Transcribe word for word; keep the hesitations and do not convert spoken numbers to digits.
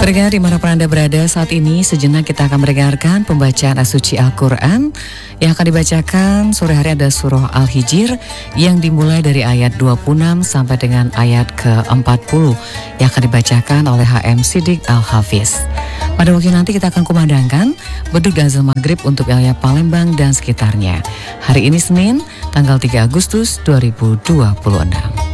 Pendengar dimanapun Anda berada saat ini, sejenak kita akan mendengarkan pembacaan As-Suci Al-Quran yang akan dibacakan sore hari ada surah Al-Hijr yang dimulai dari ayat dua puluh enam sampai dengan ayat ke empat puluh yang akan dibacakan oleh H M Siddiq Al-Hafiz. Pada waktu nanti kita akan kumandangkan beduk azan maghrib untuk wilayah Palembang dan sekitarnya. Hari ini Senin, tanggal tiga Agustus dua ribu dua puluh enam.